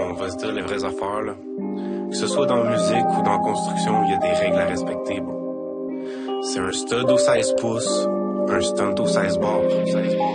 on va se dire les vraies affaires, là. Que ce soit dans la musique ou dans la construction, il y a des règles à respecter, bon. C'est un stud au 16 pouces, un stunt au 16 bars.